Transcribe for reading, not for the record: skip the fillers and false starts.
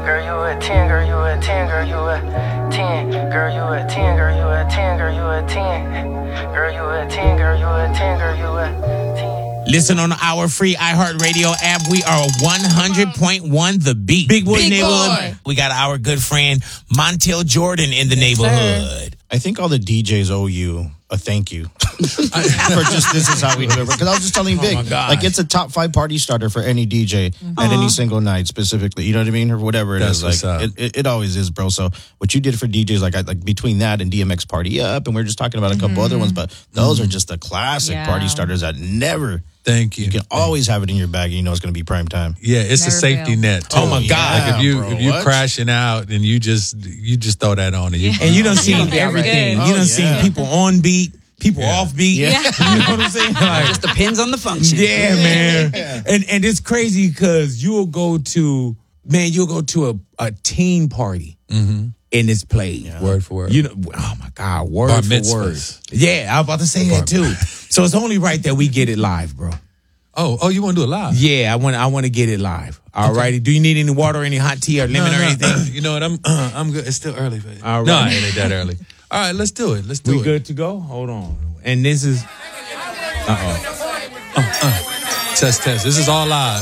Girl, you a 10, girl, you a 10, girl, you a 10. Girl, you a 10, girl, you a 10, girl, you a 10. Girl, you a 10, girl, you a 10, girl, you a 10. Listen on our free iHeartRadio app. We are 100.1 The Beat. Big Boy Neighborhood. We got our good friend Montel Jordan in the neighborhood. I think all the DJs owe you a thank you for just this is how we do it. Because I was just telling Vic, like it's a top 5 party starter for any DJ at any single night specifically. You know what I mean, or whatever it is. Like it always is, bro. So what you did for DJs, like between that and DMX Party Up, and we are just talking about a couple other ones, but those are just the classic party starters that never. Thank you. You can always have it in your bag, and you know it's going to be prime time. Yeah, it's Never a safety fail. net. Too. Oh my God! Like if you crashing out, and you just throw that on, and you done seen everything. You done seen people on beat, people off beat. Yeah. You know what I'm saying? Like, Just depends on the function. yeah, man. And it's crazy because you'll go to a teen party. And it's played word for word. You know, oh my God, word Bar for mitzvahs. word. Yeah, I was about to say that too. So it's only right that we get it live, bro. Oh, you want to do it live? Yeah, I want to get it live. All righty. Do you need any water, or any hot tea, or lemon, or anything? You know what? I'm good. It's still early. Baby. All right. No, it ain't that early. All right, let's do it. We good to go? Hold on. And this is. Test. This is all live.